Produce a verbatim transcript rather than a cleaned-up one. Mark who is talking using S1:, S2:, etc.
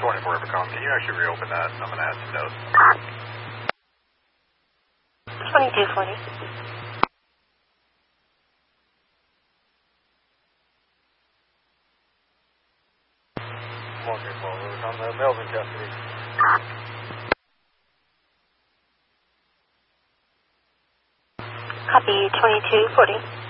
S1: twenty-four Evercom, can you actually reopen that? I'm going to add some notes.
S2: twenty-two forty.
S1: one three four Evercom, uh, Melvin custody.
S2: Copy, twenty-two forty.